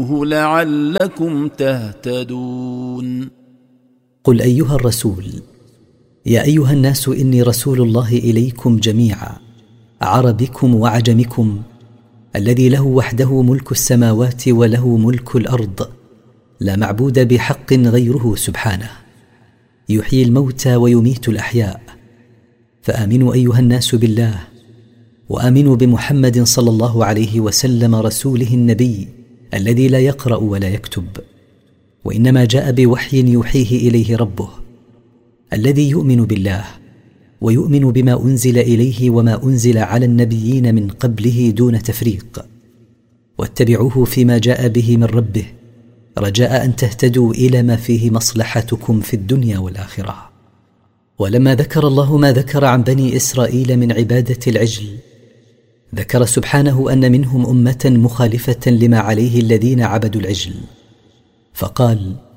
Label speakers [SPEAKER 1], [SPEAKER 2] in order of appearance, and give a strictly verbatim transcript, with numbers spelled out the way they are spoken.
[SPEAKER 1] لعلكم تهتدون.
[SPEAKER 2] قل أيها الرسول: يا أيها الناس إني رسول الله إليكم جميعا، عربكم وعجمكم، الذي له وحده ملك السماوات وله ملك الأرض، لا معبود بحق غيره سبحانه، يحيي الموتى ويميت الأحياء. فآمنوا أيها الناس بالله، وآمنوا بمحمد صلى الله عليه وسلم رسوله النبي الذي لا يقرأ ولا يكتب، وإنما جاء بوحي يوحيه إليه ربه، الذي يؤمن بالله ويؤمن بما أنزل إليه وما أنزل على النبيين من قبله دون تفريق، واتبعوه فيما جاء به من ربه رجاء أن تهتدوا إلى ما فيه مصلحتكم في الدنيا والآخرة. ولما ذكر الله ما ذكر عن بني إسرائيل من عبادة العجل، ذكر سبحانه أن منهم أمة مخالفة لما عليه الذين عبدوا العجل، فقال: